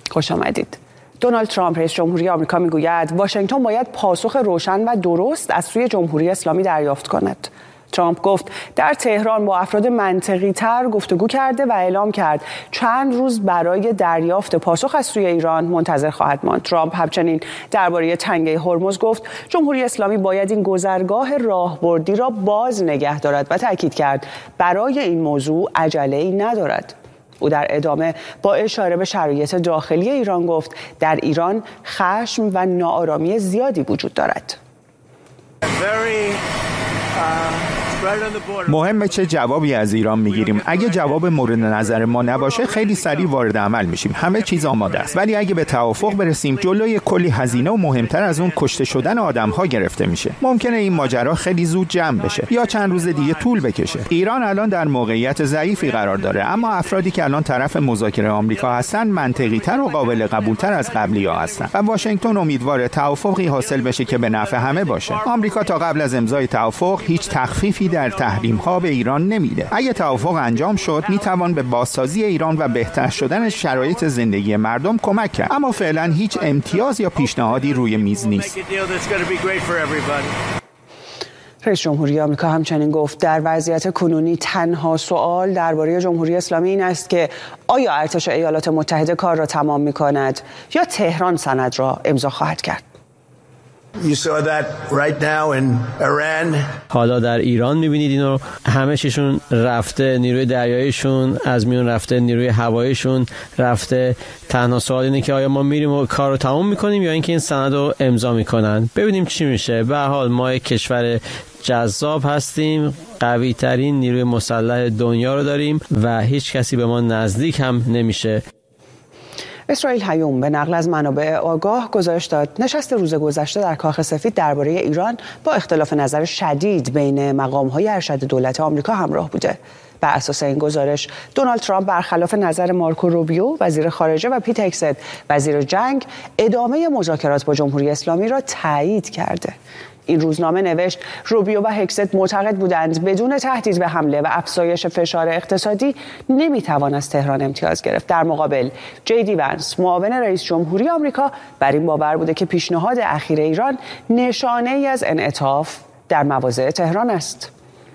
خوش آمدید. دونالد ترامپ رئیس جمهوری آمریکا میگوید واشنگتن باید پاسخ روشن و درست از سوی جمهوری اسلامی دریافت کند. ترامپ گفت در تهران با افراد منطقی تر گفتگو کرده و اعلام کرد چند روز برای دریافت پاسخ از سوی ایران منتظر خواهد ماند. ترامپ همچنین درباره تنگه هرمز گفت جمهوری اسلامی باید این گذرگاه راهبردی را باز نگه دارد و تاکید کرد برای این موضوع عجله‌ای ندارد. او در ادامه با اشاره به شرایط داخلی ایران گفت در ایران خشم و ناآرامی زیادی وجود دارد. مهمه چه جوابی از ایران میگیریم. اگه جواب مورد نظر ما نباشه خیلی سریع وارد عمل میشیم. همه چیز آماده است. ولی اگه به توافق برسیم جلوی کلی هزینه و مهمتر از اون کشته شدن آدم‌ها گرفته میشه. ممکنه این ماجرا خیلی زود جمع بشه یا چند روز دیگه طول بکشه. ایران الان در موقعیت ضعیفی قرار داره، اما افرادی که الان طرف مذاکره آمریکا هستن منطقی‌تر و قابل قبول‌تر از قبلی‌ها هستن و واشنگتن امیدواره توافقی حاصل بشه که به نفع همه باشه. آمریکا تا قبل از امضای توافق هیچ تخفیفی در تحریم‌ها به ایران نمیده. اگه توافق انجام شد میتوان به بازسازی ایران و بهتر شدن شرایط زندگی مردم کمک کرد، اما فعلا هیچ امتیاز یا پیشنهادی روی میز نیست. رئیس جمهوری آمریکا همچنین گفت در وضعیت کنونی تنها سوال درباره جمهوری اسلامی این است که آیا ارتش ایالات متحده کار را تمام می‌کند یا تهران سند را امضا خواهد کرد. حالا در ایران می‌بینید اینو، همه چیشون رفته، نیروی دریاییشون از میون رفته، نیروی هواییشون رفته. تنها سوال اینه که آیا ما میریم و کار رو تمام می‌کنیم یا اینکه این سند رو امضا می‌کنن. ببینیم چی میشه. به هر حال ما یک کشور جذاب هستیم، قوی ترین نیروی مسلح دنیا رو داریم و هیچ کسی به ما نزدیک هم نمیشه. اسرائیل هیوم به نقل از منابع آگاه گزارش داد نشست روز گذشته در کاخ سفید درباره ایران با اختلاف نظر شدید بین مقام‌های ارشد دولت آمریکا همراه بوده. بر اساس این گزارش دونالد ترامپ برخلاف نظر مارکو روبیو وزیر خارجه و پیت هگست وزیر جنگ ادامه مذاکرات با جمهوری اسلامی را تایید کرده. این روزنامه نوشت روبیو و هگست معتقد بودند بدون تهدید به حمله و افزایش فشار اقتصادی نمیتوان از تهران امتیاز گرفت. در مقابل جی دی ونس معاون رئیس جمهوری آمریکا بر این باور بوده که پیشنهاد اخیر ایران نشانه ای از انعطاف در مواضع تهران است.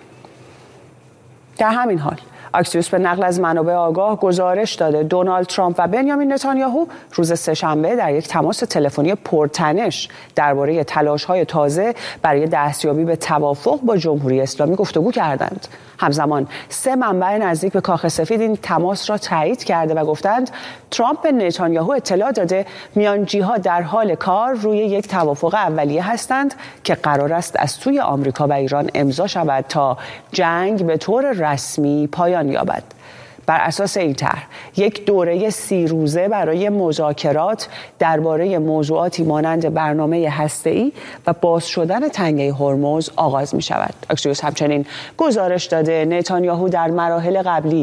در همین حال اکسیوس به نقل از منابع آگاه گزارش داده دونالد ترامپ و بنیامین نتانیاهو روز سه‌شنبه در یک تماس تلفنی پرتنش درباره تلاش‌های تازه برای دستیابی به توافق با جمهوری اسلامی گفتگو کردند. همزمان 3 منبع نزدیک به کاخ سفید این تماس را تایید کرده و گفتند ترامپ به نتانیاهو اطلاع داده میانجی‌ها در حال کار روی یک توافق اولیه هستند که قرار است از سوی آمریکا و ایران امضا شود تا جنگ به طور رسمی پایان یابد. بر اساس این طرح یک دوره 30 روزه برای مذاکرات درباره موضوعاتی مانند برنامه هسته‌ای و باز شدن تنگه هرمز آغاز می شود. اکسیوس همچنین گزارش داده نتانیاهو در مراحل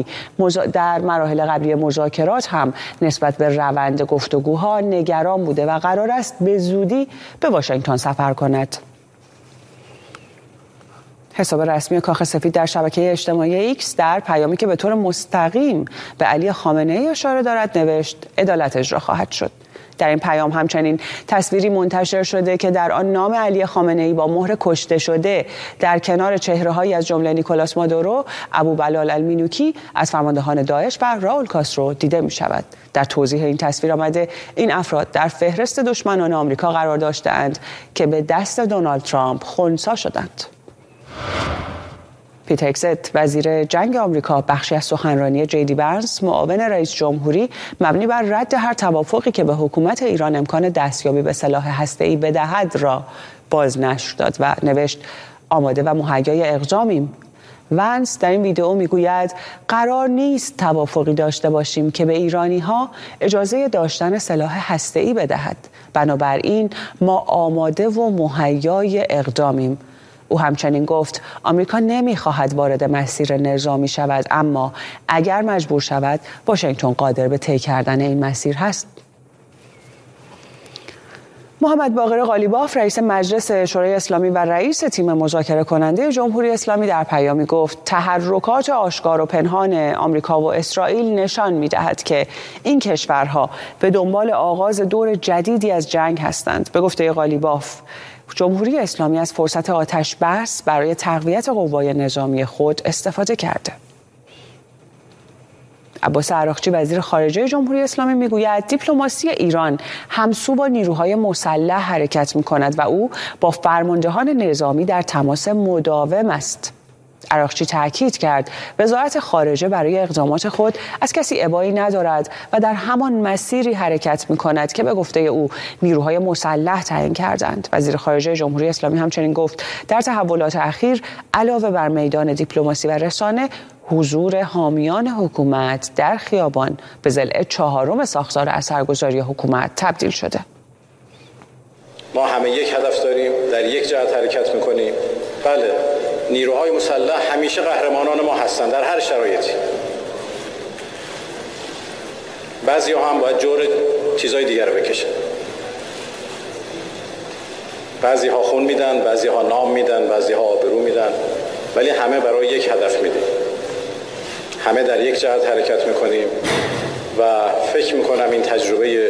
قبلی مذاکرات هم نسبت به روند گفتگوها نگران بوده و قرار است به زودی به واشنگتن سفر کند. حساب رسمی کاخ سفید در شبکه اجتماعی ایکس در پیامی که به طور مستقیم به علی خامنه‌ای اشاره دارد نوشت عدالت اجرا خواهد شد. در این پیام همچنین تصویری منتشر شده که در آن نام علی خامنه‌ای با مهر کشته شده در کنار چهره‌هایی از جمله نیکولاس مادورو، ابو بلال المینوکی از فرماندهان داعش و راول کاسترو دیده می شود. در توضیح این تصویر آمده این افراد در فهرست دشمنان آمریکا قرار داشتند که به دست دونالد ترامپ خنثی شدند. پیت هگست وزیر جنگ آمریکا بخشی از سخنرانی جی دی ونس معاون رئیس جمهوری مبنی بر رد هر توافقی که به حکومت ایران امکان دستیابی به سلاح هسته‌ای بدهد را بازنشر داد و نوشت آماده و مهیای اقدامیم. ونس در این ویدئو میگوید قرار نیست توافقی داشته باشیم که به ایرانی‌ها اجازه داشتن سلاح هسته‌ای بدهد. بنابراین ما آماده و مهیای اقدامیم. او همچنین گفت آمریکا نمی‌خواهد وارد مسیر نظامی شود، اما اگر مجبور شود واشنگتن قادر به طی کردن این مسیر هست. محمد باقر قالیباف رئیس مجلس شورای اسلامی و رئیس تیم مذاکره کننده جمهوری اسلامی در پیامی گفت تحرکات آشکار و پنهان آمریکا و اسرائیل نشان می‌دهد که این کشورها به دنبال آغاز دور جدیدی از جنگ هستند. به گفته قالیباف جمهوری اسلامی از فرصت آتش بس برای تقویت قوای نظامی خود استفاده کرده. عباس عراقچی وزیر خارجه جمهوری اسلامی میگوید دیپلماسی ایران همسو با نیروهای مسلح حرکت می‌کند و او با فرماندهان نظامی در تماس مداوم است. عراقچی تاکید کرد وزارت خارجه برای اقدامات خود از کسی ابایی ندارد و در همان مسیری حرکت می‌کند که به گفته او نیروهای مسلح تعیین کردند. وزیر خارجه جمهوری اسلامی همچنین گفت در تحولات اخیر علاوه بر میدان دیپلماسی و رسانه حضور حامیان حکومت در خیابان به ضلع 4 ساختار اثرگذاری حکومت تبدیل شده. ما همه یک هدف داریم، در یک جهت حرکت می‌کنیم. بله، نیروهای مسلح همیشه قهرمانان ما هستند در هر شرایطی. بعضی‌ها هم باید جور چیزای دیگر رو بکشن. بعضی‌ها خون میدن، بعضی‌ها نام میدن، بعضی‌ها آبرو میدن، ولی همه برای یک هدف میدیم. همه در یک جهت حرکت میکنیم و فکر میکنم این تجربه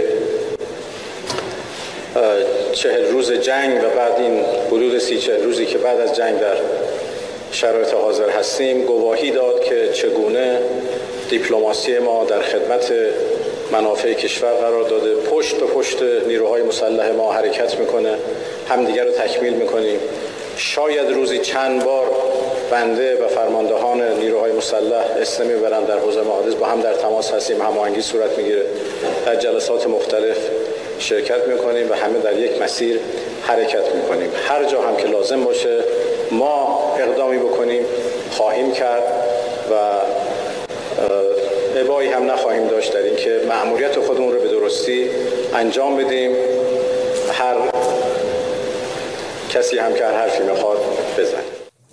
40 روز جنگ و بعد این حدود 30-40 روزی که بعد از جنگ در شرایط حاضر هستیم گواهی داد که چگونه دیپلماسی ما در خدمت منافع کشور قرار داده، پشت به پشت نیروهای مسلح ما حرکت میکنه، همدیگر رو تکمیل میکنیم. شاید روزی چند بار بنده و فرماندهان نیروهای مسلح اسم میبرن در حوزه محادث با هم در تماس هستیم، هماهنگی صورت میگیره، در جلسات مختلف شرکت میکنیم و همه در یک مسیر حرکت میکنیم. هر جا هم که لازم باشه ما اقدامی بکنیم خواهیم کرد و ابایی هم نخواهیم داشت در اینکه مأموریت خودمون رو به درستی انجام بدیم. هر کسی هم که هر حرفی میخواد بزنه.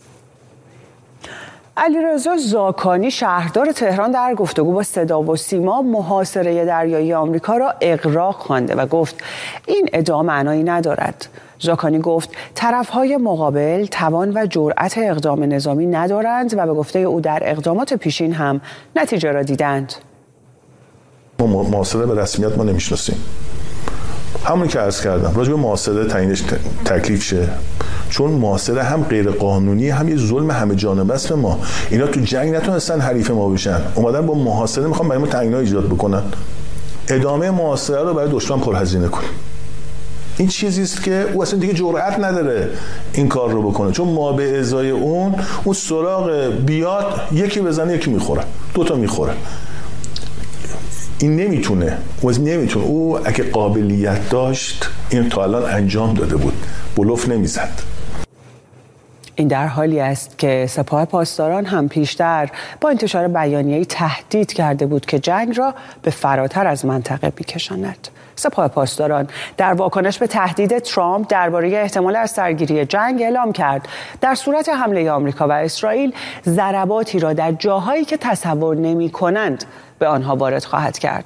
علیرضا زاکانی شهردار تهران در گفتگو با صدا و سیما محاصره دریایی آمریکا را اغراق خوانده و گفت این ادعا معنایی ندارد. زاکانی گفت طرف‌های مقابل توان و جرأت اقدام نظامی ندارند و به گفته او در اقدامات پیشین هم نتیجه را دیدند. ما محاصره به رسمیت ما نمیشناسیم. همونی که عرض کردم راجع به محاصره تعیینش تکلیف شه، چون محاصره هم غیر قانونی هم یه ظلم همه جانبه است. به ما اینا تو جنگ نتونستن حریف ما بشن، اومدن با محاصره میخوان برای ما تنگنا ایجاد بکنن. ادامه محاصره رو برای دشمن پرهزینه کنیم. این چیزی است که او اصلا دیگه جرأت نداره این کار رو بکنه، چون ما به ازای اون سراغ بیاد یکی بزنه یکی میخوره، دوتا میخوره. این نمیتونه. او اگه قابلیت داشت این تا الان انجام داده بود، بلوف نمیزد. این در حالی است که سپاه پاسداران هم پیشتر با انتشار بیانیه‌ای تهدید کرده بود که جنگ را به فراتر از منطقه می‌کشاند. سپاه پاسداران در واکنش به تهدید ترامپ درباره احتمال از سرگیری جنگ اعلام کرد در صورت حمله آمریکا و اسرائیل ضرباتی را در جاهایی که تصور نمی‌کنند به آنها وارد خواهد کرد.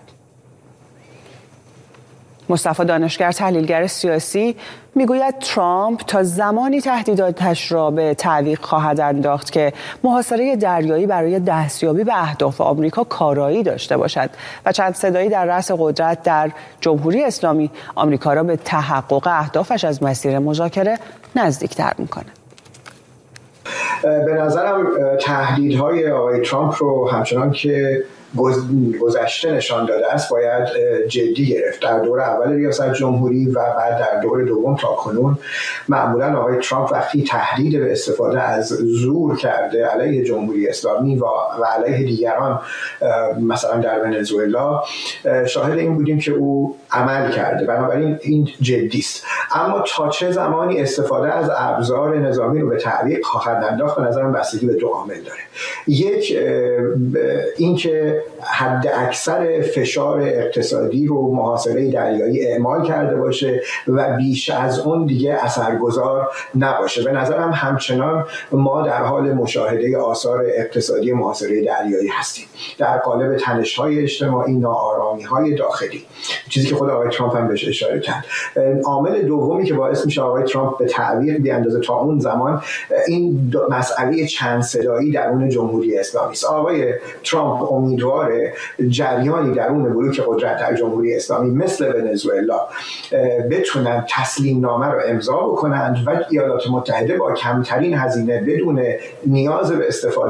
مصطفی دانشگر تحلیلگر سیاسی میگوید ترامپ تا زمانی تهدیداتش را به تعویق خواهد انداخت که محاصره دریایی برای دستیابی به اهداف آمریکا کارایی داشته باشد و چند صدایی در رأس قدرت در جمهوری اسلامی آمریکا را به تحقق اهدافش از مسیر مذاکره نزدیکتر می‌کند. به نظرم تهدیدهای آقای ترامپ رو همچنان که گذشته نشان داده است باید جدی گرفت. در دور اول ریاست جمهوری و بعد در دور دوم تا کنون معمولا آقای ترامپ وقتی تهدید به استفاده از زور کرده علیه جمهوری اسلامی و علیه دیگران مثلا در ونزوئلا شاهد این بودیم که او عمل کرده. بنابراین این جدی است. اما تا چه زمانی استفاده از ابزار نظامی رو به تعویق خواهد انداخت به نظرم بستگی به دو عامل داره. یک اینکه حد اکثر فشار اقتصادی رو محاصره دریایی اعمال کرده باشه و بیش از اون دیگه اثرگذار نباشه. به نظرم همچنان ما در حال مشاهده آثار اقتصادی محاصره دریایی هستیم در قالب تنش‌های اجتماعی، ناآرامی‌های داخلی، چیزی که خود آقای ترامپ هم بهش اشاره کرد. عامل دومی که باعث میشه آقای ترامپ به تعویق بیاندازه تا اون زمان این مسئله چند صدایی درون جمهوری اسلامی است. آقای ترامپ امیدواره جریانی درون بلوک قدرت در جمهوری اسلامی مثل ونزوئلا بتونن تسلیم نامه رو امضا بکنند و ایالات متحده با کمترین هزینه بدون نیاز به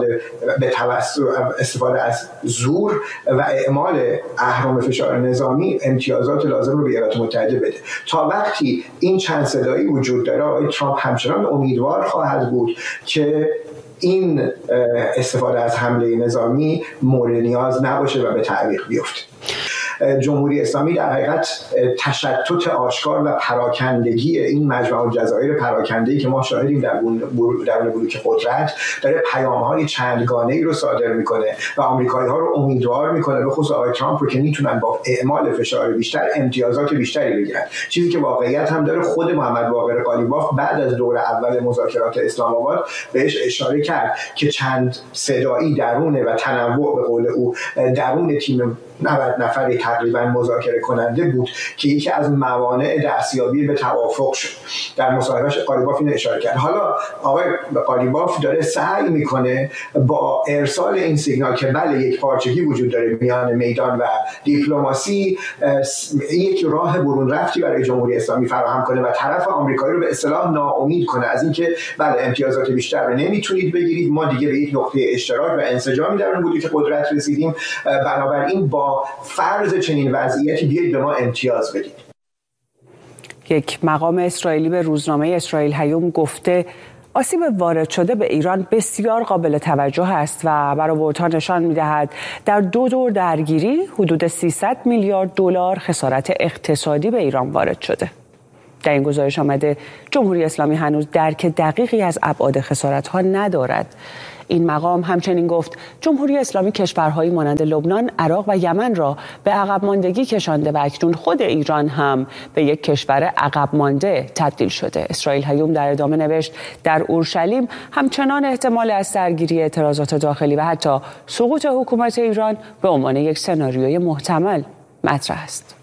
استفاده از زور و اعمال اهرم فشار نظامی امتیازات لازم رو به ایالات متحده بده. تا وقتی این چند صدایی وجود داره آقای ترامپ همچنان امیدوار خواهد بود که این استفاده از حمله نظامی مورد نیاز نباشه و به تعویق بیفته. جمهوری اسلامی در حقیقت تشتت آشکار و پراکندگی این مجمع الجزایر پراکنده‌ای که ما شاهدیم در بلوک قدرت داره پیام‌های چندگانه‌ای رو صادر میکنه و آمریکایی‌ها رو امیدوار میکنه، به خصوص آقای ترامپ رو، که میتونن با اعمال فشار بیشتر امتیازات بیشتری بگیرن. چیزی که واقعیت هم داره. خود محمد باقر قالیباف بعد از دور اول مذاکرات اسلام آباد بهش اشاره کرد که چند صدایی درونه و تنوع به قول او درون تیم 90 نفری تقریبا مذاکره کننده بود که یکی از موانع دستیابی به توافق شد. در مصاحبهش قالیباف اینو اشاره کرد. حالا آقای قالیباف داره سعی میکنه با ارسال این سیگنال که بله یک پارچگی وجود داره میان میدان و دیپلماسی، یک راه برون رفتی برای جمهوری اسلامی فراهم کنه و طرف آمریکایی رو به اصطلاح ناامید کنه از اینکه بله امتیازات بیشتر رو نمیتونید بگیرید، ما دیگه به یک نقطه اشتراک و انسجامی در اون بلوک قدرت رسیدیم، بنابراین با فرض چنین وضعیتی بیایید به ما امتیاز بدید. یک مقام اسرائیلی به روزنامه اسرائیل هیوم گفته آسیب وارد شده به ایران بسیار قابل توجه است و برآوردها نشان می‌دهد در 2 دور درگیری حدود 300 میلیارد دلار خسارت اقتصادی به ایران وارد شده. در این گزارش آمده جمهوری اسلامی هنوز درک دقیقی از ابعاد خسارت‌ها ندارد. این مقام همچنین گفت جمهوری اسلامی کشورهایی مانند لبنان، عراق و یمن را به عقب ماندگی کشانده و اکنون خود ایران هم به یک کشور عقب مانده تبدیل شده. اسرائیل هیوم در ادامه نوشت در اورشلیم همچنان احتمال از درگیری اعتراضات داخلی و حتی سقوط حکومت ایران به عنوان یک سناریوی محتمل مطرح است.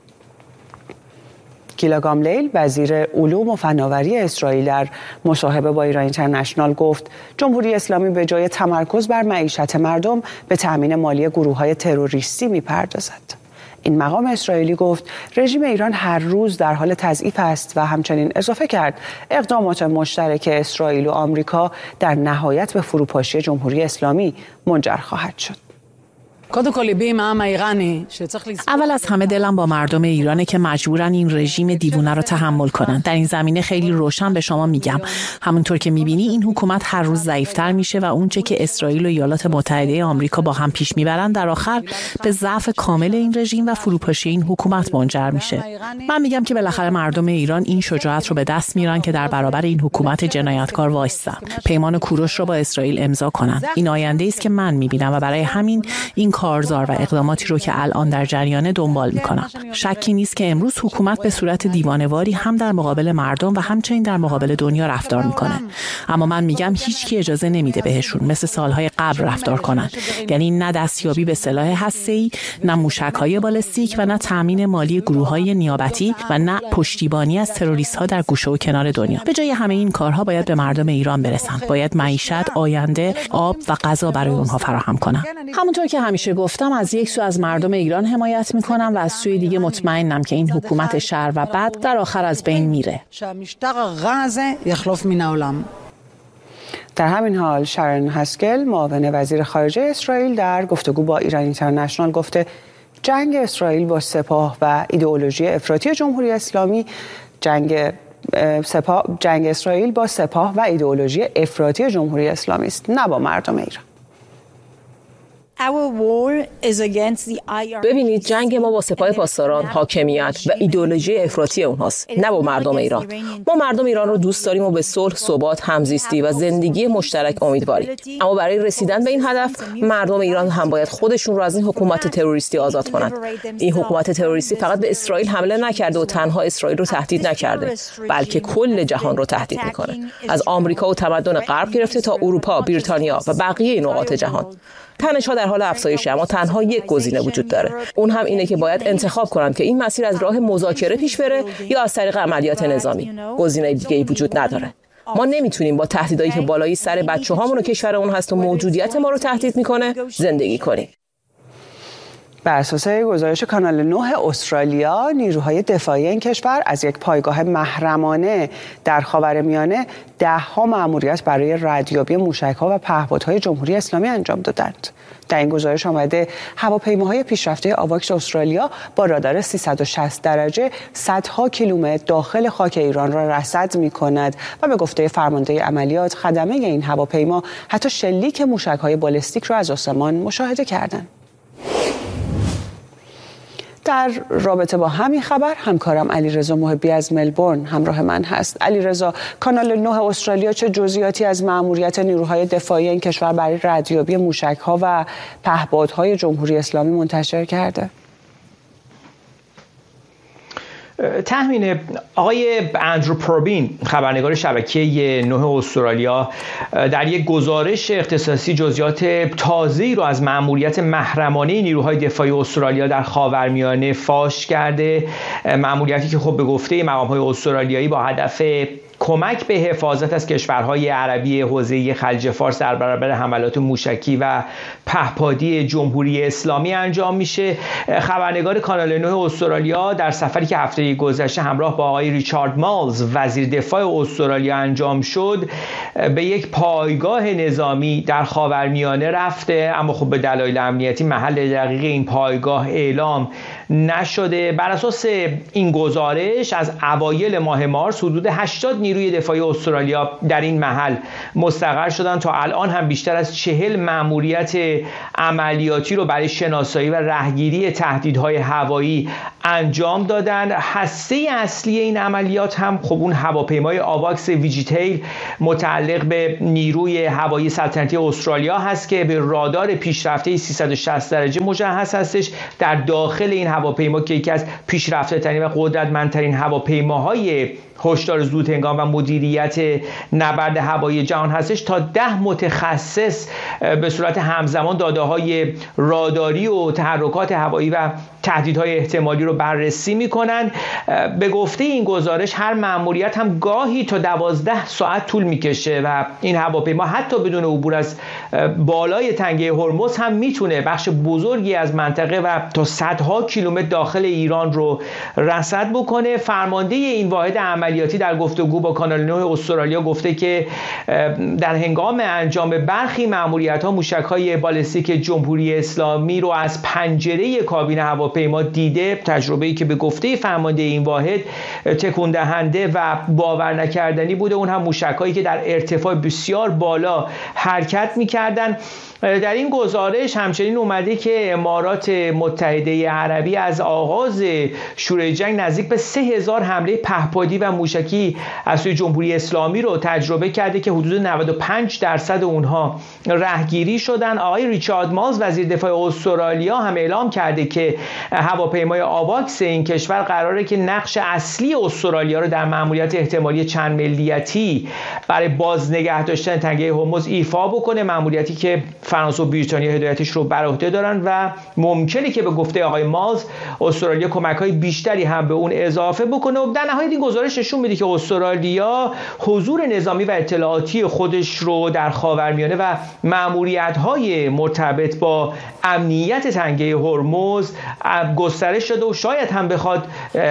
گیلا گاملیل وزیر علوم و فناوری اسرائیل در مصاحبه با ایران اینترنشنال گفت جمهوری اسلامی به جای تمرکز بر معیشت مردم به تأمین مالی گروه‌های تروریستی می‌پردازد. این مقام اسرائیلی گفت رژیم ایران هر روز در حال تضعیف است و همچنین اضافه کرد اقدامات مشترک اسرائیل و آمریکا در نهایت به فروپاشی جمهوری اسلامی منجر خواهد شد. اول از همه دلم با مردم ایرانه که مجبورن این رژیم دیوونه رو تحمل کنن. در این زمینه خیلی روشن به شما میگم همونطور که میبینی این حکومت هر روز ضعیفتر میشه و اونچه که اسرائیل و ایالات متحده آمریکا با هم پیش میبرن در آخر به ضعف کامل این رژیم و فروپاشی این حکومت منجر میشه. من میگم که بالاخره مردم ایران این شجاعت رو به دست میارن که در برابر این حکومت جنایتکار وایسن، پیمان کوروش رو با اسرائیل امضا کنن. این آینده است که من میبینم و برای همین این کارزار و اقداماتی رو که الان در جریان دنبال میکنم. شکی نیست که امروز حکومت به صورت دیوانه‌واری هم در مقابل مردم و همچنین در مقابل دنیا رفتار میکنه. اما من میگم هیچکی اجازه نمیده بهشون مثل سالهای قبل رفتار کنن. یعنی نه دستیابی به سلاح هسته‌ای، نه موشک‌های بالستیک و نه تامین مالی گروه‌های نیابتی و نه پشتیبانی از تروریست‌ها در گوشه و کنار دنیا. به جای همه این کارها باید به مردم ایران برسن. باید معیشت، آینده، آب و غذا برای اونها فراهم کنن. همونطور که همیشه گفتم از یک سو از مردم ایران حمایت میکنم و از سوی دیگه مطمئنم که این حکومت شر و بد در آخر از بین میره. در همین حال شارون هاسکل معاون وزیر خارجه اسرائیل در گفتگو با ایران اینترنشنال گفته جنگ اسرائیل با سپاه و ایدئولوژی افراطی جمهوری اسلامی جنگ اسرائیل با سپاه و ایدئولوژی افراطی جمهوری اسلامی است، نه با مردم ایران. ببینید جنگ ما با سپاه پاسداران، حاکمیت و ایدئولوژی افراطی اونهاست، نه با مردم ایران. ما مردم ایران رو دوست داریم و به صلح، ثبات، همزیستی و زندگی مشترک امیدواریم. اما برای رسیدن به این هدف مردم ایران هم باید خودشون رو از این حکومت تروریستی آزاد کنند. این حکومت تروریستی فقط به اسرائیل حمله نکرده و تنها اسرائیل رو تهدید نکرده، بلکه کل جهان رو تهدید میکنه. از آمریکا و تمدن غرب گرفته تا اروپا، بریتانیا و بقیه نقاط جهان. تنش‌ها در حال افزایشه، اما تنها یک گزینه وجود داره. اون هم اینه که باید انتخاب کنند که این مسیر از راه مذاکره پیش بره یا از طریق عملیات نظامی. گزینه دیگه‌ای وجود نداره. ما نمیتونیم با تهدیدایی که بالای سر بچه‌هامون و کشورمون هست و موجودیت ما رو تهدید میکنه زندگی کنیم. بر اساس گزارش کانال 9 استرالیا، نیروهای دفاعی این کشور از یک پایگاه محرمانه در خاورمیانه 10 مأموریت برای ردیابی موشک‌ها و پهپادهای جمهوری اسلامی انجام دادند. در این گزارش آمده هواپیماهای پیشرفته آواکس استرالیا با رادار 360 درجه صدها کیلومتر داخل خاک ایران را رصد می‌کند و به گفته فرمانده عملیات خدمه این هواپیما حتی شلیک موشک‌های بالستیک را از آسمان مشاهده کردند. در رابطه با همین خبر همکارم علیرضا محبی از ملبورن همراه من هست. علیرضا، کانال 9 استرالیا چه جزئیاتی از مأموریت نیروهای دفاعی این کشور برای ردیابی موشک‌ها و پهپادهای جمهوری اسلامی منتشر کرده؟ تحمین آقای اندرو پروبین، خبرنگار شبکه 9 استرالیا، در یک گزارش اختصاصی جزئیات تازه‌ای رو از مأموریت محرمانه نیروهای دفاعی استرالیا در خاورمیانه فاش کرده. مأموریتی که خب به گفته مقام‌های استرالیایی با هدف کمک به حفاظت از کشورهای عربی حوزه خلیج فارس در برابر حملات موشکی و پهپادی جمهوری اسلامی انجام میشه. خبرنگار کانال 9 استرالیا در سفری که هفته گذشته همراه با آقای ریچارد مالز وزیر دفاع استرالیا انجام شد به یک پایگاه نظامی در خاورمیانه رفته، اما خب به دلایل امنیتی محل دقیق این پایگاه اعلام نشده. بر اساس این گزارش از اوایل ماه مارس حدود 80 نیروی دفاعی استرالیا در این محل مستقر شدند. تا الان هم بیشتر از 40 مأموریت عملیاتی رو برای شناسایی و رهگیری تهدیدهای هوایی انجام دادن. هسته اصلی این عملیات هم خب اون هواپیمای آواکس ویجیتیل متعلق به نیروی هوایی سلطنتی استرالیا هست که به رادار پیشرفته 360 درجه مجهز هستش. در داخل این هواپیما که یکی از پیشرفته ترین و قدرتمندترین هواپیماهای هشدار زود هنگام و مدیریت نبرد هوایی جهان هستش، تا 10 متخصص به صورت همزمان داده‌های راداری و تحرکات هوایی و تهدیدهای احتمالی رو بررسی می‌کنند. به گفته این گزارش هر مأموریت هم گاهی تا 12 ساعت طول می‌کشه و این هواپیما حتی بدون عبور از بالای تنگه هرمز هم میتونه بخش بزرگی از منطقه و تا صدها کیلومتر داخل ایران رو رصد بکنه. فرمانده این واحد عملیاتی در گفتگو با کانال 9 استرالیا گفته که در هنگام انجام برخی مأموریت‌ها موشک‌های بالستیک جمهوری اسلامی رو از پنجره کابین هواپیما دیده. تجربه‌ای که به گفته فرمانده این واحد تکون دهنده و باور نکردنی بوده. اون هم موشک‌هایی که در ارتفاع بسیار بالا حرکت می‌کردند. در این گزارش همچنین اومده که امارات متحده عربی از آغاز شروع جنگ نزدیک به 3000 حمله پهپادی و موشکی از سوی جمهوری اسلامی رو تجربه کرده که حدود 95% اونها رهگیری شدن. آقای ریچارد مالز وزیر دفاع استرالیا هم اعلام کرده که هواپیمای آواکس این کشور قراره که نقش اصلی استرالیا رو در مأموریت احتمالی چند ملیتی برای باز نگه داشتن تنگه هرمز ایفا بکنه، مأموریتی که فرانسه و بریتانیا هدایتش رو بر عهده دارن و ممکنه که به گفته آقای مالز استرالیا کمک‌های بیشتری هم به اون اضافه بکنه. و در نهایت این گزارش نشون میده که استرالیا حضور نظامی و اطلاعاتی خودش رو در خاورمیانه و مأموریت‌های مرتبط با امنیت تنگه هرمز گسترش داده و شاید هم بخواد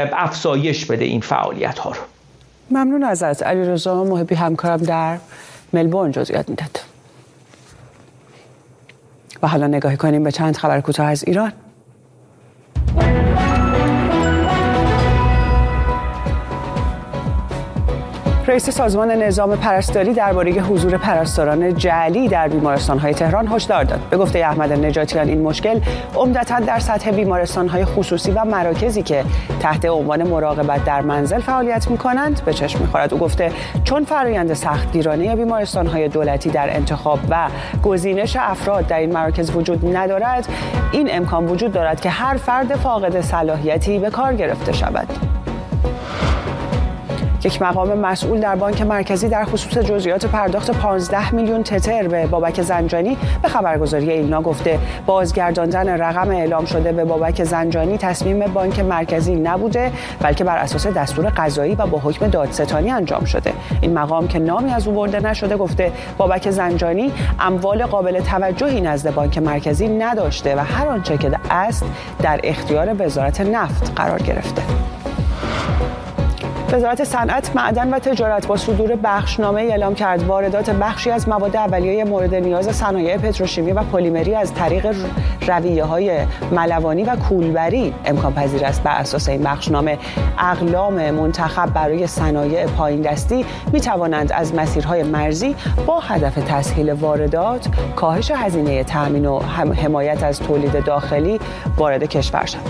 افزایش بده این فعالیت‌ها رو. ممنون ازت علیرضا محبی، همکارم در ملبورن جزئیات میداد. و حالا نگاهی کنیم به چند خبر کوتاه از ایران. رئیس سازمان نظام پرستاری درباره حضور پرستاران جعلی در بیمارستان‌های تهران هشدار داد. به گفته احمد نجاتیان این مشکل عمدتاً در سطح بیمارستان‌های خصوصی و مراکزی که تحت عنوان مراقبت در منزل فعالیت می‌کنند به چشم می‌خورد. او گفته چون فرآیند سختگیرانه بیمارستان‌های دولتی در انتخاب و گزینش افراد در این مراکز وجود ندارد، این امکان وجود دارد که هر فرد فاقد صلاحیتی به کار گرفته شود. یک مقام مسئول در بانک مرکزی در خصوص جزئیات پرداخت 15 میلیون تتر به بابک زنجانی به خبرگزاری ایلنا گفته بازگرداندن رقم اعلام شده به بابک زنجانی تصمیم بانک مرکزی نبوده، بلکه بر اساس دستور قضایی و با حکم دادستانی انجام شده. این مقام که نامی از او برده نشده گفته بابک زنجانی اموال قابل توجهی نزد بانک مرکزی نداشته و هر آنچه که است در اختیار وزارت نفت قرار گرفته. وزارت صنعت، معدن و تجارت با صدور بخشنامه اعلام کرد واردات بخشی از مواد اولیه مورد نیاز صنایع پتروشیمی و پلیمری از طریق رویه‌های ملوانی و کولبری امکان پذیر است. بر اساس این بخشنامه اقلام منتخب برای صنایع پایین دستی می توانند از مسیرهای مرزی با هدف تسهیل واردات، کاهش هزینه تامین و حمایت از تولید داخلی وارد کشور شوند.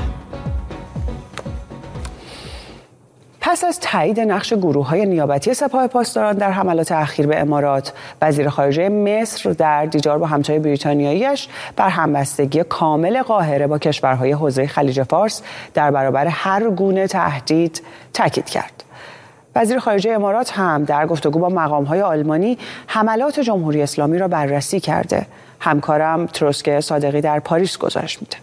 پس از تایید نقش گروه‌های نیابتی سپاه پاسداران در حملات اخیر به امارات، وزیر خارجه مصر در دیدار با همتای بریتانیایی‌اش بر همبستگی کامل قاهره با کشورهای حوزه خلیج فارس در برابر هر گونه تهدید تاکید کرد. وزیر خارجه امارات هم در گفتگو با مقام‌های آلمانی حملات جمهوری اسلامی را بررسی کرده. همکارم تروسکه صادقی در پاریس گزارش میده.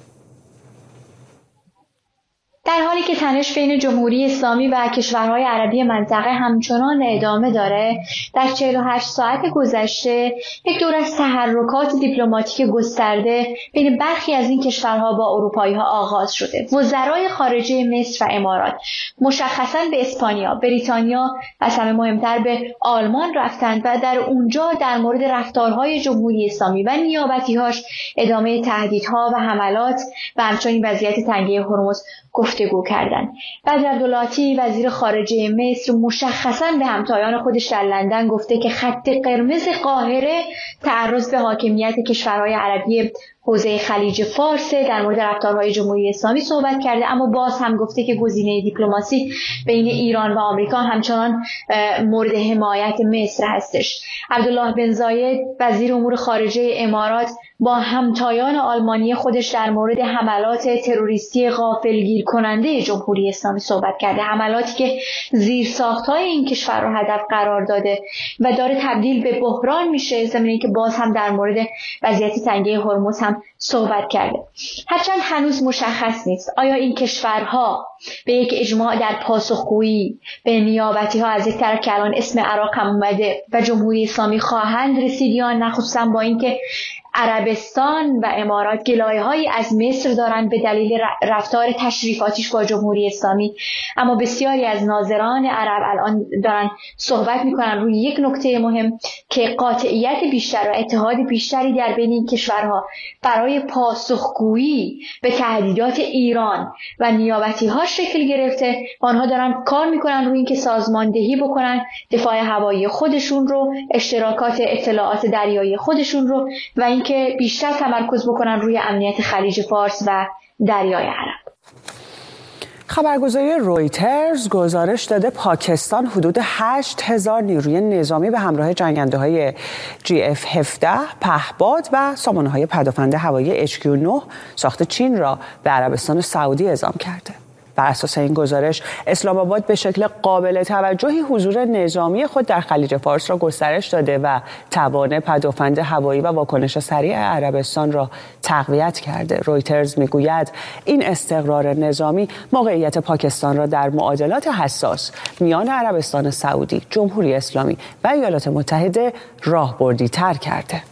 در حالی که تنش بین جمهوری اسلامی و کشورهای عربی منطقه همچنان ادامه داره، در 48 ساعت گذشته یک دور از تحرکات دیپلماتیک گسترده بین برخی از این کشورها با اروپایی‌ها آغاز شده. وزرای خارجه مصر و امارات مشخصاً به اسپانیا، بریتانیا و از همه مهمتر به آلمان رفتند و در اونجا در مورد رفتارهای جمهوری اسلامی و نیابتی‌هاش، ادامه تهدیدها و حملات و همچنین وضعیت تنگه هرمز گفتگو کردند. بدر عبدالعاطی وزیر خارجه مصر مشخصاً به همتایان خودش در لندن گفته که خط قرمز قاهره تعرض به حاکمیت کشورهای عربی حوزه خلیج فارس. در مورد رفتارهای جمهوری اسلامی صحبت کرده، اما باز هم گفته که گزینه دیپلماسی بین ایران و آمریکا همچنان مورد حمایت مصر هستش. عبدالله بن زاید وزیر امور خارجه امارات با همتایان آلمانی خودش در مورد حملات تروریستی غافلگیر کننده جمهوری اسلامی صحبت کرده، حملاتی که زیرساخت‌های این کشور را هدف قرار داده و داره تبدیل به بحران میشه. ضمن که باز هم در مورد وضعیت تنگه هرمز هم صحبت کرده. هرچند هنوز مشخص نیست آیا این کشورها به یک اجماع در پاسخگویی به نیابتی‌ها از یک طرف که الان اسم عراق هم اومده و جمهوری اسلامی خواهند رسید یا نه، خصوصا با اینکه عربستان و امارات گلایه‌هایی از مصر دارند به دلیل رفتار تشریفاتیش با جمهوری اسلامی. اما بسیاری از ناظران عرب الان دارن صحبت میکنن روی یک نکته مهم که قاطعیت بیشتر و اتحاد بیشتری در بین این کشورها برای پاسخگویی به تهدیدات ایران و نیابتی‌ها شکل گرفته. آنها دارن کار میکنن روی اینکه سازماندهی بکنن دفاع هوایی خودشون رو، اشتراکات اطلاعات دریایی خودشون رو و اینکه بیشتر تمرکز بکنن روی امنیت خلیج فارس و دریای عرب. خبرگزاری رویترز گزارش داده پاکستان حدود 8,000 نیروی نظامی به همراه جنگنده‌های GF-17 پهباد و سامانه‌های پدافند هوایی HQ-9 ساخت چین را به عربستان سعودی اعزام کرده. بر اساس این گزارش اسلام آباد به شکل قابل توجهی حضور نظامی خود در خلیج فارس را گسترش داده و توان پدافند هوایی و واکنش سریع عربستان را تقویت کرده. رویترز میگوید این استقرار نظامی موقعیت پاکستان را در معادلات حساس میان عربستان سعودی، جمهوری اسلامی و ایالات متحده راهبردی‌تر کرده.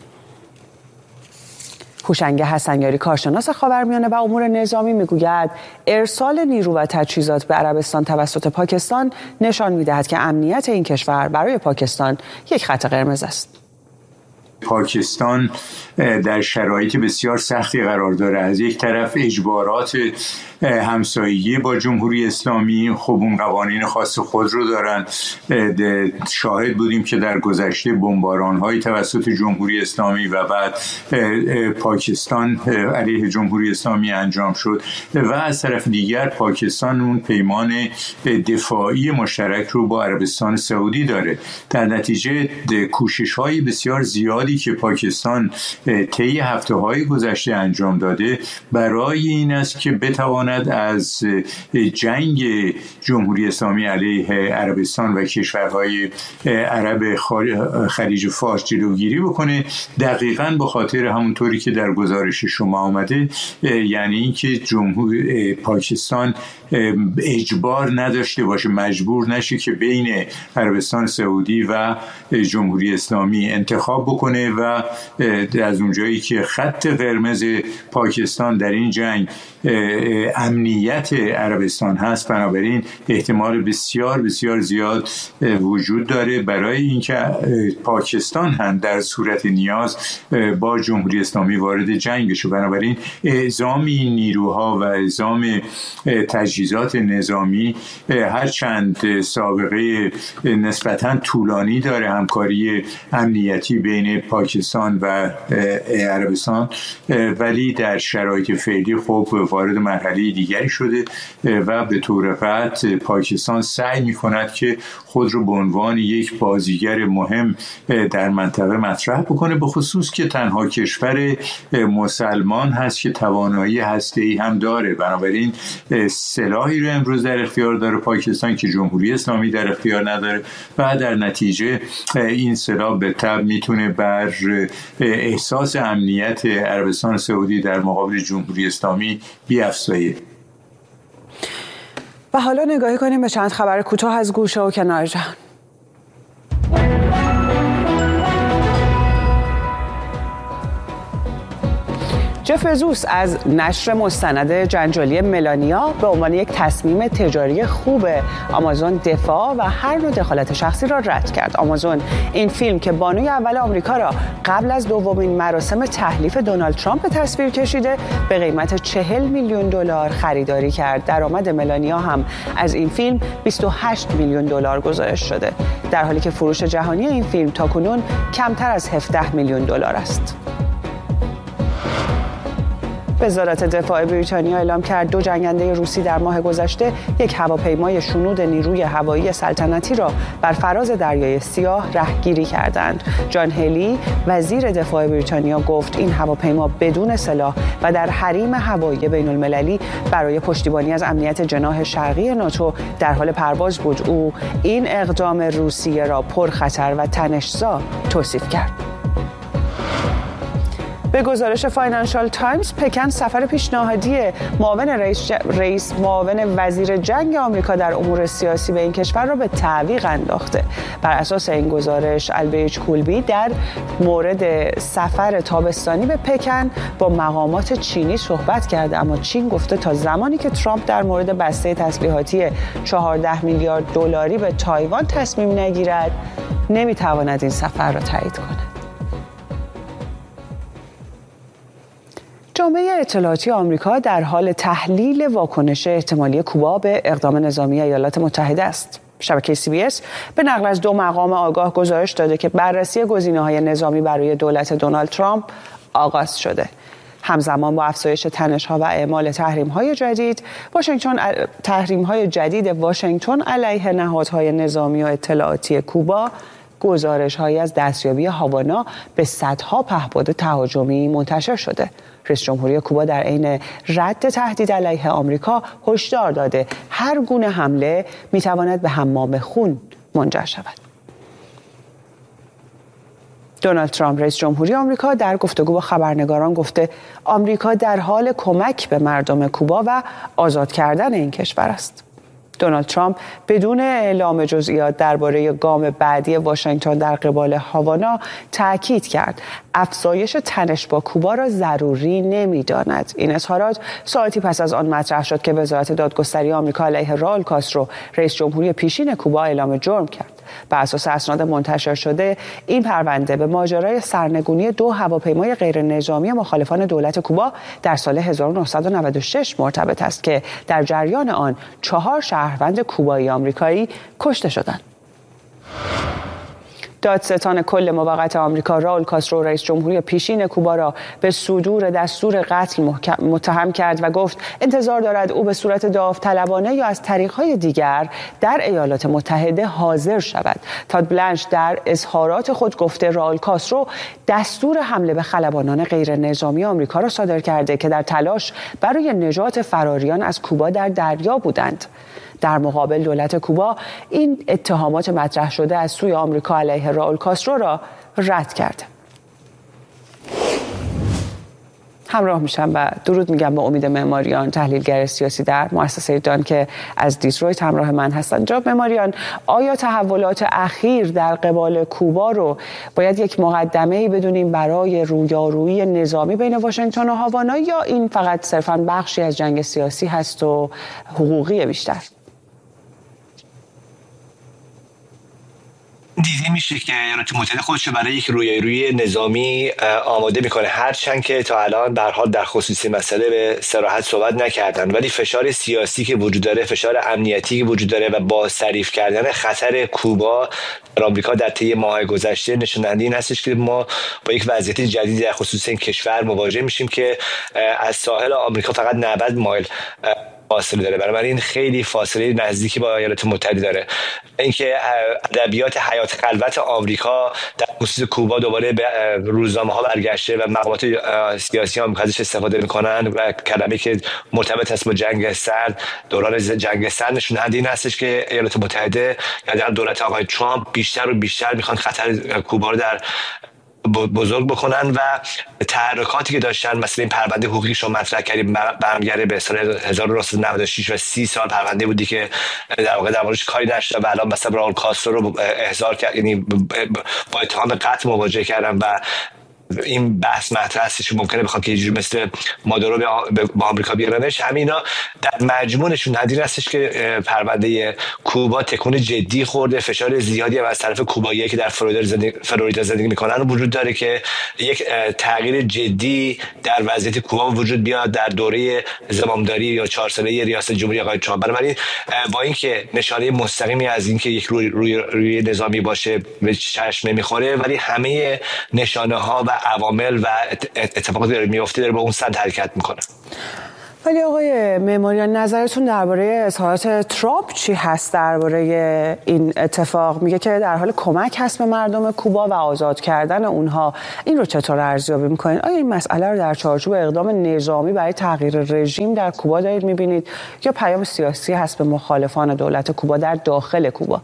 هوشنگ حسنیاری کارشناس خاورمیانه و امور نظامی میگوید ارسال نیرو و تجهیزات به عربستان توسط پاکستان نشان میدهد که امنیت این کشور برای پاکستان یک خط قرمز است. پاکستان در شرایط بسیار سختی قرار داره. از یک طرف اجبارات همسایگی با جمهوری اسلامی، خب اون قوانین خاص خود رو دارن. شاهد بودیم که در گذشته بمباران‌های توسط جمهوری اسلامی و بعد پاکستان علیه جمهوری اسلامی انجام شد و از طرف دیگر پاکستان اون پیمان دفاعی مشترک رو با عربستان سعودی داره. در نتیجه کوشش‌های بسیار زیادی که پاکستان طی هفته‌های گذشته انجام داده برای این است که بتواند از جنگ جمهوری اسلامی علیه عربستان و کشورهای عرب خلیج فارس جلوگیری بکنه، دقیقاً به خاطر همونطوری که در گزارش شما آمده، یعنی اینکه پاکستان اجبار نداشته باشه، مجبور نشه که بین عربستان سعودی و جمهوری اسلامی انتخاب بکنه و از اونجایی که خط قرمز پاکستان در این جنگ امنیت عربستان هست، بنابراین احتمال بسیار بسیار زیاد وجود داره برای اینکه پاکستان هم در صورت نیاز با جمهوری اسلامی وارد جنگ بشه. بنابراین اعزام این نیروها و اعزام تجهیزات نظامی هرچند سابقه نسبتاً طولانی داره همکاری امنیتی بین پاکستان و عربستان، ولی در شرایط فعلی خب وارد مرحله دیگری شده و به طور قطع پاکستان سعی می‌کند که خود رو به عنوان یک بازیگر مهم در منطقه مطرح بکنه، به خصوص که تنها کشور مسلمان هست که توانایی هسته‌ای هم داره. بنابراین سلاحی رو امروز در اختیار داره پاکستان که جمهوری اسلامی در اختیار نداره و در نتیجه این سلاح به تبع میتونه بر احساس امنیت عربستان سعودی در مقابل جمهوری اسلامی بیفزایه. و حالا نگاهی کنیم به چند خبر کوتاه از گوشه و کنار جهان. جف بزوس از نشر مستند جنجالی ملانیا به عنوان یک تصمیم تجاری خوب آمازون دفاع و هر نوع دخالت شخصی را رد کرد. آمازون این فیلم که بانوی اول آمریکا را قبل از دومین مراسم تحلیف دونالد ترامپ به تصویر کشیده به قیمت $40 میلیون خریداری کرد. درآمد ملانیا هم از این فیلم $28 میلیون گزارش شده، در حالی که فروش جهانی این فیلم تاکنون کمتر از $17 میلیون است. وزارت دفاع بریتانیا اعلام کرد 2 جنگنده روسی در ماه گذشته یک هواپیمای شنود نیروی هوایی سلطنتی را بر فراز دریای سیاه رهگیری کردند. جان هلی وزیر دفاع بریتانیا گفت این هواپیما بدون سلاح و در حریم هوایی بین‌المللی برای پشتیبانی از امنیت جناح شرقی ناتو در حال پرواز بود. او این اقدام روسیه را پرخطر و تنش‌زا توصیف کرد. به گزارش فاینانشال تایمز، پکن سفر پیشنهادی معاون وزیر جنگ آمریکا در امور سیاسی به این کشور را به تعویق انداخته. بر اساس این گزارش، البریج کولبی در مورد سفر تابستانی به پکن با مقامات چینی صحبت کرده، اما چین گفته تا زمانی که ترامپ در مورد بسته تسلیحاتی $14 میلیارد به تایوان تصمیم نگیرد، نمیتواند این سفر را تایید کند. جامعه اطلاعاتی آمریکا در حال تحلیل واکنش احتمالی کوبا به اقدام نظامی ایالات متحده است. شبکه CBS به نقل از 2 مقام آگاه گزارش داده که بررسی گزینه‌های نظامی برای دولت دونالد ترامپ آغاز شده. همزمان با افزایش تنش‌ها و اعمال تحریم‌های جدید واشنگتن علیه نهادهای نظامی و اطلاعاتی کوبا، گزارش‌هایی از دستیابی هاوانا به صدها پهپاد تهاجمی منتشر شده. رئیس جمهوری کوبا در عین رد تهدید علیه آمریکا هشدار داده هر گونه حمله می‌تواند به حمام خون منجر شود. دونالد ترامپ رئیس جمهوری آمریکا در گفتگو با خبرنگاران گفته آمریکا در حال کمک به مردم کوبا و آزاد کردن این کشور است. دونالد ترامپ بدون اعلام جزئیات درباره گام بعدی واشنگتن در قبال هاوانا تاکید کرد افزایش تنش با کوبا را ضروری نمی‌داند. این اظهارات ساعتی پس از آن مطرح شد که وزارت دادگستری آمریکا علیه راول کاسترو رئیس جمهوری پیشین کوبا اعلام جرم کرد. بر اساس اسناد منتشر شده این پرونده به ماجرای سرنگونی 2 هواپیمای غیر نظامی مخالفان دولت کوبا در سال 1996 مرتبط است که در جریان آن 4 شهروند کوبایی آمریکایی کشته شدند. دادستان کل موقت آمریکا راول کاسترو رئیس جمهوری پیشین کوبا را به صدور دستور قتل متهم کرد و گفت انتظار دارد او به صورت داوطلبانه یا از طریق‌های دیگر در ایالات متحده حاضر شود. تاد بلنش در اظهارات خود گفته راول کاسترو دستور حمله به خلبانان غیر نظامی آمریکا را صادر کرده که در تلاش برای نجات فراریان از کوبا در دریا بودند. در مقابل دولت کوبا این اتهامات مطرح شده از سوی آمریکا علیه راول کاسترو را رد کرده. همراه میشم و درود میگم به امید معماریان، تحلیلگر سیاسی در مؤسسه دان که از دیترویت همراه من هستند. جناب معماریان، آیا تحولات اخیر در قبال کوبا رو باید یک مقدمه‌ای بدونیم برای رویارویی نظامی بین واشنگتن و هاوانا، یا این فقط صرفاً بخشی از جنگ سیاسی هست و حقوقی بیشتر؟ دیده میشه که ایالات متحده خودش برای یک رویارویی نظامی آماده میکنه، هرچند که تا الان به هر حال در خصوصی مسئله به صراحت صحبت نکردن، ولی فشار سیاسی که وجود داره، فشار امنیتی که وجود داره و با تعریف کردن خطر کوبا در آمریکا در طی ماه گذشته نشون دهنده این هستش که ما با یک وضعیت جدیدی در خصوص این کشور مواجه میشیم که از ساحل آمریکا فقط 90 مایل فاصله داره. بنابراین خیلی فاصله نزدیکی با ایالات متحده داره. اینکه ادبیات حیات خلوت آمریکا در خصوص کوبا دوباره به روزنامه‌ها برگشته و مقامات سیاسی آمریکا ازش استفاده می‌کنن و کلمه‌ای که مرتبط است با جنگ سرد، دوران جنگ سرد، نشون دهنده این هستش که ایالات متحده یا در دولت آقای ترامپ بیشتر و بیشتر می‌خوان خطر کوبا رو در بزرگ بکنن و تحرکاتی که داشتن، مثلا این پرونده حقوقی شما مطرح کردیم برمیگرده به سال 1996 و 30 سال پرونده بودی که در واقع در موردش کاری نشد و الان مثلا راول کاسترو رو احضار کرد، یعنی با اتهام قتل مواجه کردن و این بحث مطرح است که ممکنه بخواد که یه مثل مادورو با آمریکا بیارنش. همینا در مجموعشون نظیر هستش که پرونده کوبا تکون جدی خورده، فشار زیادی از طرف کوباییایی که در فلوریدا زندگی میکنن وجود داره که یک تغییر جدی در وضعیت کوبا وجود بیاد در دوره زمامداری یا 4 ساله ریاست جمهوری آقای ترامپ. بنابراین با اینکه نشانه مستقیمی از اینکه یک روی نظامی باشه به چشم نمیخوره، ولی همه نشانه ها و عوامل و اتفاقاتی داره میفته داره با اون سمت حرکت میکنه. ولی آقای معماریان، نظرتون درباره اظهارات ترامپ چی هست درباره این اتفاق؟ میگه که در حال کمک هست به مردم کوبا و آزاد کردن اونها. این رو چطور ارزیابی میکنین؟ آیا این مسئله رو در چارچوب اقدام نظامی برای تغییر رژیم در کوبا دارید میبینید یا پیام سیاسی هست به مخالفان دولت کوبا در داخل کوبا؟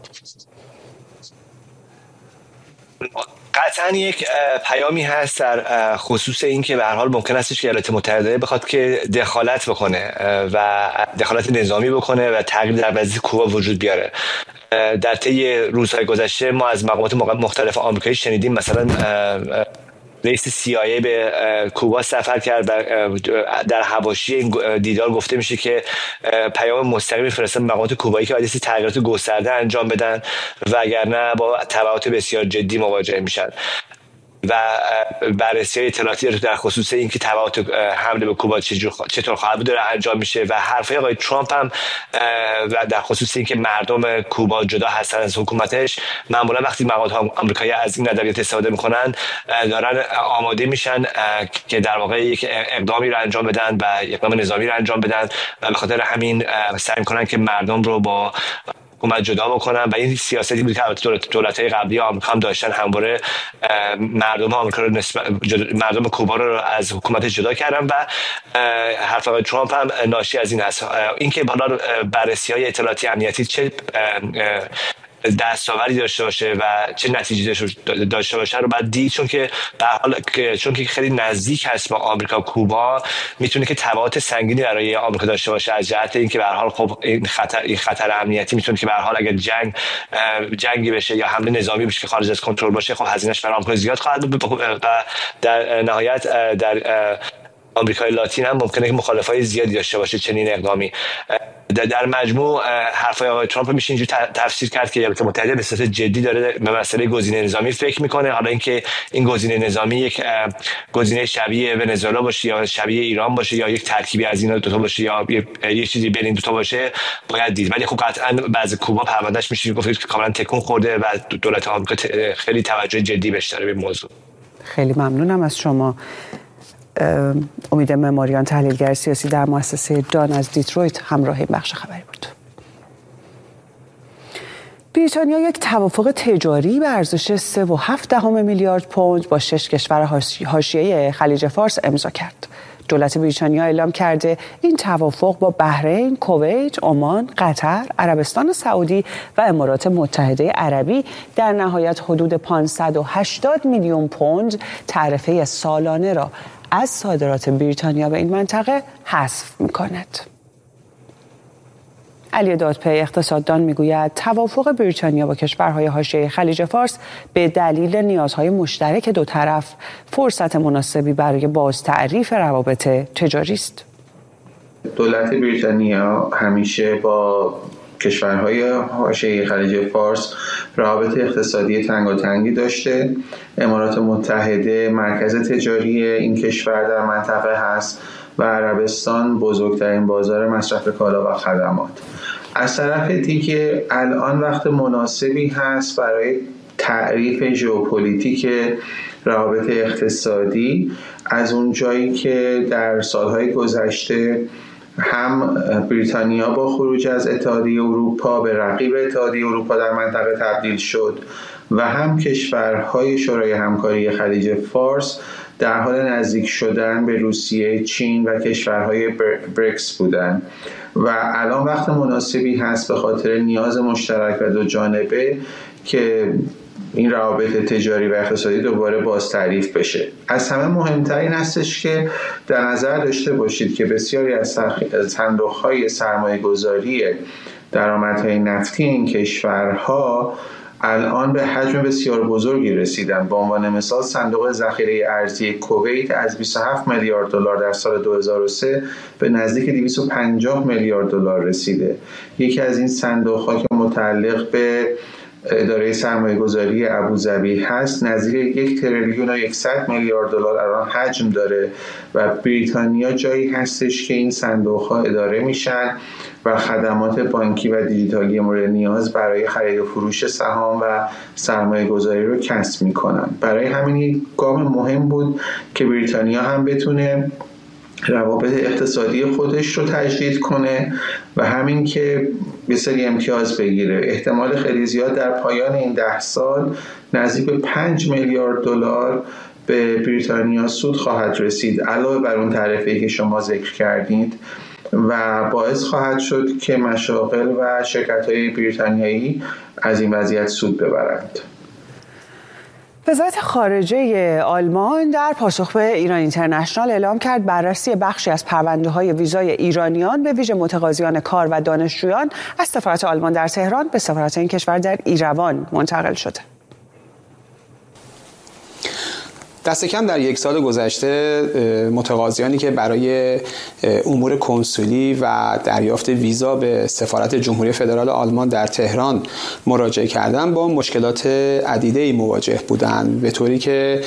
قطعا یک پیامی هست در خصوص این که به هر حال ممکن است که ایالات متحده بخواد که دخالت بکنه و دخالت نظامی بکنه و تغییر در وضعیت کوبا وجود بیاره. در طی روزهای گذشته ما از مقامات مختلف آمریکایی شنیدیم مثلا رئیس CIA به کوبا سفر کرد و در حواشی این دیدار گفته میشه که پیام مستقیمی فرستادن مقامات کوبایی که باید تغییرات گسترده انجام بدن و اگر نه با تبعات بسیار جدی مواجه میشن و بررسی اطلاعاتی در خصوص اینکه تبعات حمله به کوبا چطور خواهد بود انجام میشه و حرفای آقای ترامپ هم در خصوص اینکه مردم کوبا جدا هستن از حکومتش. معمولا وقتی مقامات آمریکایی از این ادبیات استفاده میکنن دارن آماده میشن که در واقع یک اقدامی رو انجام بدن و اقدام نظامی رو انجام بدن و به خاطر همین سعی میکنن که مردم رو با حکومت جدا بکنن و این سیاستی بود که دولت‌های قبلی آمریکا هم داشتن، همواره مردم آمریکا رو مردم کوبا رو از حکومت جدا کردن و حرف آقای ترامپ هم ناشی از این است. اینکه بالا بررسی‌های اطلاعاتی امنیتی چه دستاوردی داشته باشه و چه نتیجه داشته باشه رو بعد دید، چون که خیلی نزدیک هست با آمریکا کوبا، میتونه که تبعات سنگینی برای آمریکا داشته باشه از جهت اینکه به هر حال خب این خطر امنیتی میتونه که به هر حال اگر جنگی بشه یا حمله نظامی بشه که خارج از کنترل باشه، خب هزینه‌اش برای آمریکا زیاد خواهد بود و در نهایت در آمریکای لاتین هم ممکنه که مخالفای زیادی داشته باشه چنین اقدامی. در مجموع حرفای آقای ترامپ میشه اینجوری تفسیر کرد که ایالات متحده به صورت جدی داره به مسئله گزینه نظامی فکر میکنه. حالا اینکه این گزینه نظامی یک گزینه شبیه ونزوئلا باشه یا شبیه ایران باشه یا یک ترکیبی از اینا دو تا باشه یا یه چیزی بین این دو تا باشه باید دید. ولی خب قطعا بعضی کوبا پروندهش میشه گفت که کاملا تکون خورده و دولت آمریکا خیلی توجه جدی بهش داره به موضوع. خیلی ممنونم از شما. امید مماریان، تحلیلگر سیاسی در مؤسسه دان از دیترویت، همراه این بخش خبری بود. بریتانیا یک توافق تجاری به ارزش 3.7 میلیارد پوند با 6 کشور حاشیه خلیج فارس امضا کرد. دولت بریتانیا اعلام کرده این توافق با بحرین، کویت، عمان، قطر، عربستان سعودی و امارات متحده عربی در نهایت حدود 580 میلیون پوند تعرفه سالانه را از صادرات بریتانیا به این منطقه حذف می‌کند. علی دادپی اقتصاددان میگوید توافق بریتانیا با کشورهای حاشیه خلیج فارس به دلیل نیازهای مشترک دو طرف فرصت مناسبی برای بازتعریف روابط تجاری است. دولت بریتانیا همیشه با کشورهای حاشیه خلیج فارس روابط اقتصادی تنگاتنگی داشته. امارات متحده مرکز تجاری این کشور در منطقه هست و عربستان بزرگترین بازار مصرف کالا و خدمات. از طرف دیگه الان وقت مناسبی هست برای تعریف ژئوپلیتیک روابط اقتصادی از اون جایی که در سالهای گذشته هم بریتانیا با خروج از اتحادیه اروپا به رقیب اتحادیه اروپا در منطقه تبدیل شد و هم کشورهای شورای همکاری خلیج فارس در حال نزدیک شدن به روسیه، چین و کشورهای بریکس بودند و الان وقت مناسبی هست به خاطر نیاز مشترک و دو جانبه که این روابط تجاری و اقتصادی دوباره باز تعریف بشه. از همه مهمتر این هستش که در نظر داشته باشید که بسیاری از صندوق‌های سرمایه‌گذاری درآمدهای نفتی این کشورها الان به حجم بسیار بزرگی رسیدن. به عنوان مثال صندوق ذخیره ارزی کویت از 27 میلیارد دلار در سال 2003 به نزدیک 250 میلیارد دلار رسیده. یکی از این صندوق‌ها که متعلق به اداره سرمایه‌گذاری ابوظبی هست نزدیک 1 تریلیون و 100 میلیارد دلار الان حجم داره و بریتانیا جایی هستش که این صندوق‌ها اداره میشن و خدمات بانکی و دیجیتالی مورد نیاز برای خرید و فروش سهام و سرمایه‌گذاری رو کسب میکنن. برای همین گام مهم بود که بریتانیا هم بتونه روابط اقتصادی خودش رو تجدید کنه و همین که به سری امتیاز بگیره. احتمال خیلی زیاد در پایان این 10 سال نزدیک به 5 میلیارد دلار به بریتانیا سود خواهد رسید علاوه بر اون تعرفه‌ای که شما ذکر کردید و باعث خواهد شد که مشاغل و شرکت‌های بریتانیایی از این وضعیت سود ببرند. وزارت خارجه آلمان در پاسخ به ایران اینترنشنال اعلام کرد بررسی بخشی از پرونده‌های ویزای ایرانیان به ویژه متقاضیان کار و دانشجویان از سفارت آلمان در تهران به سفارت این کشور در ایروان منتقل شده. دست کم در 1 سال گذشته متقاضیانی که برای امور کنسولی و دریافت ویزا به سفارت جمهوری فدرال آلمان در تهران مراجعه کردن با مشکلات عدیده‌ای مواجه بودند، به طوری که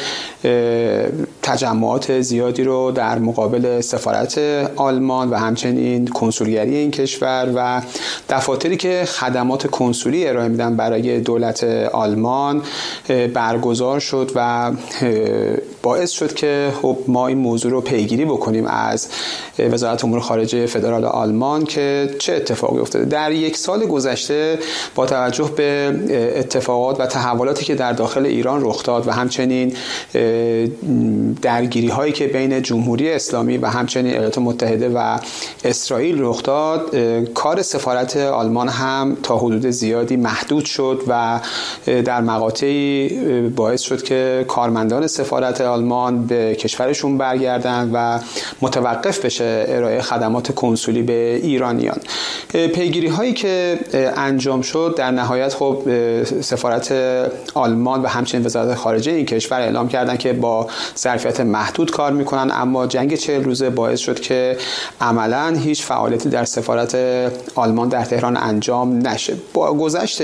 تجمعات زیادی رو در مقابل سفارت آلمان و همچنین کنسولگری این کشور و دفاتری که خدمات کنسولی ارائه میدن برای دولت آلمان برگزار شد و باعث شد که خب ما این موضوع رو پیگیری بکنیم از وزارت امور خارجه فدرال آلمان که چه اتفاقی افتاده. در 1 سال گذشته با توجه به اتفاقات و تحولاتی که در داخل ایران رخ داد و همچنین درگیری هایی که بین جمهوری اسلامی و همچنین ایالات متحده و اسرائیل رخ داد، کار سفارت آلمان هم تا حدود زیادی محدود شد و در مقاطعی باعث شد که کارمندان سفارت آلمان به کشورشون برگردن و متوقف بشه ارائه خدمات کنسولی به ایرانیان. پیگیری هایی که انجام شد در نهایت خب سفارت آلمان و همچنین وزارت خارجه این کشور اعلام کردن که با ظرفیت محدود کار میکنن، اما جنگ 40 روزه باعث شد که عملاً هیچ فعالیتی در سفارت آلمان در تهران انجام نشه. با گذشت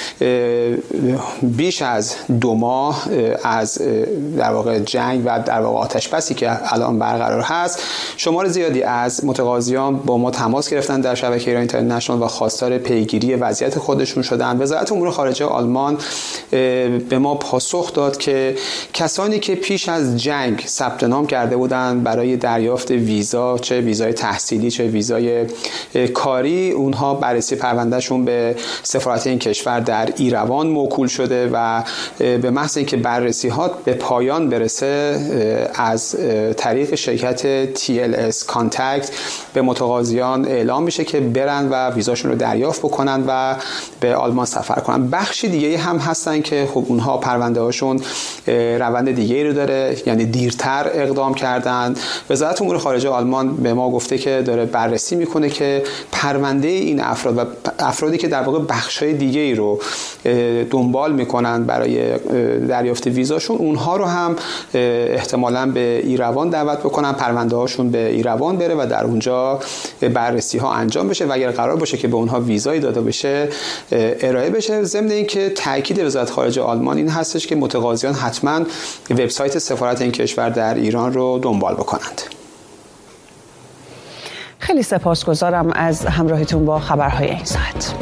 بیش از 2 ماه از در واقع جنگ و در واقع آتش‌بسی که الان برقرار هست، شمار زیادی از متقاضیان با ما تماس گرفتن در شبکه ایران اینترنشنال و خواستار پیگیری وضعیت خودشون شدن. وزارت امور خارجه آلمان به ما پاسخ داد که کسانی که پیش از جنگ ثبت نام کرده بودند برای دریافت ویزا، چه ویزای تحصیلی چه ویزای کاری، اونها بررسی پروندهشون به سفارت این کشور در ایروان موکول شده و به محض اینکه بررسی ها به پایان برسه از طریق شرکت TLS کانتکت به متقاضیان اعلام میشه که برن و ویزاشون رو دریافت بکنن و به آلمان سفر کنن. بخشی دیگه هم هستن که خب اونها پرونده هاشون روند دیگه رو داره، یعنی دیرتر اقدام کردن. وزارت امور خارجه آلمان به ما گفته که داره بررسی میکنه که پرونده این افراد و افرادی که در واقع بخشای دیگه ای رو دنبال میکنن برای دریافت ویزاشون، اونها رو هم احتمالاً به ایروان دعوت بکنن، پرونده هاشون به ایروان بره و در اونجا بررسی ها انجام بشه و اگر قرار باشه که به اونها ویزای داده بشه ارائه بشه. ضمن اینکه تاکید وزارت خارجه آلمان این هستش که متقاضیان حتما وبسایت سفارت این کشور در ایران رو دنبال بکنند. خیلی سپاسگزارم از همراهیتون با خبرهای این ساعت.